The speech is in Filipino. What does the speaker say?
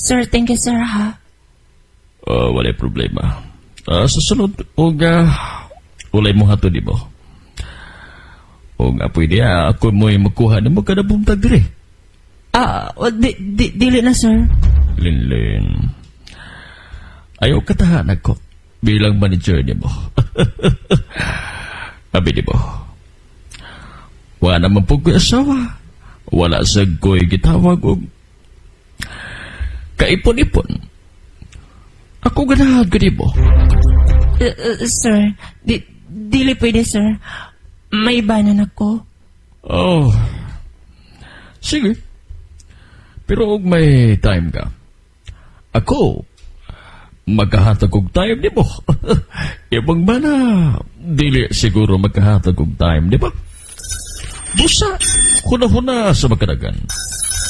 Sir, thank you, sir, ha? Walay problema. Sa sunod, ulay mo hato, di mo? O nga pwede, ako mo'y makuha na mo ka na bumtag dire. Dili na, sir. Linlin. Ayaw katahanag ko bilang manager ni mo. Abi di mo. Wala naman po ko asawa. Wala sa ko'y gitawag o kaipon-ipon. Ako ganahan ko di mo. Sir, dili pwede, sir. May banan ako. Oh. Sige. Pero kung may time ka, ako, magkahatag kong time, di ba? Ibang ba na, dili siguro magkahatag kong time, di ba? Busa, huna-huna sa magkadagan.